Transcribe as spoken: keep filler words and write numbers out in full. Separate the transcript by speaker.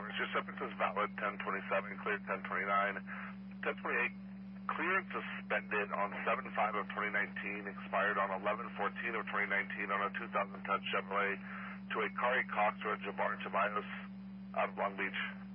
Speaker 1: course. Your subject is valid ten twenty-seven, cleared ten twenty-nine. ten twenty-eight, cleared suspended on seven five of twenty nineteen, expired on eleven fourteen of twenty nineteen on a two thousand ten Chevrolet to a Kari Cox or a Jabbar Chabayos out of Long Beach.